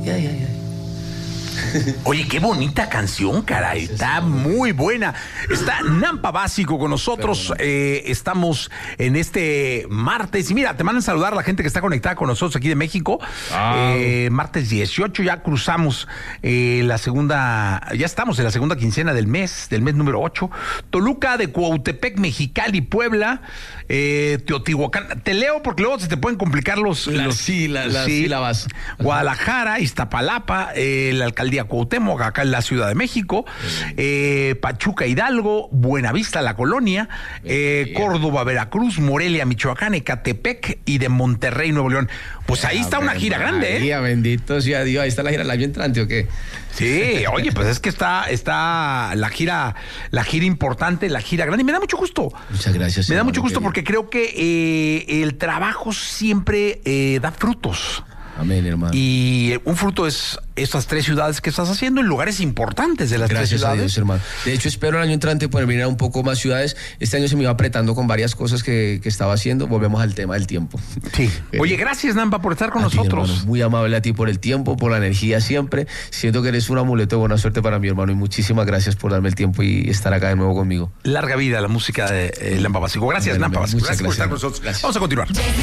Oye, qué bonita canción, caray. Está muy buena. Está Nampa Básico con nosotros. Estamos en este martes. Y mira, te mandan saludar a la gente que está conectada con nosotros aquí de México. Martes 18, ya cruzamos la segunda. Ya estamos en la segunda quincena del mes número 8. Toluca, de Cuautepec, Mexicali, Puebla, Teotihuacán. Te leo porque luego se te pueden complicar las sílabas. Guadalajara, Iztapalapa, la alcaldía Cuauhtémoc, acá en la Ciudad de México, Pachuca, Hidalgo, Buenavista, La Colonia, Córdoba, Veracruz, Morelia, Michoacán, Ecatepec y de Monterrey, Nuevo León. Pues ahí está una gira grande, María, bendito sea Dios. Ahí está la gira del año entrante, ¿o qué? Sí, oye, pues es que está la gira importante, la gira grande. Y me da mucho gusto. Muchas gracias. Me da mucho gusto porque creo que el trabajo siempre da frutos. Amén, hermano. Y un fruto es estas 3 ciudades que estás haciendo en lugares importantes de las 3 ciudades. Gracias a Dios, hermano. De hecho, espero el año entrante poder venir a un poco más ciudades. Este año se me iba apretando con varias cosas que estaba haciendo. Volvemos al tema del tiempo. Sí. Oye, gracias, Nampa, por estar con nosotros. Hermano, muy amable a ti por el tiempo, por la energía siempre. Siento que eres un amuleto de buena suerte para mi hermano y muchísimas gracias por darme el tiempo y estar acá de nuevo conmigo. Larga vida la música de Nampa Básico. Gracias, Nampa Básico. Gracias por estar con nosotros. Gracias. Vamos a continuar.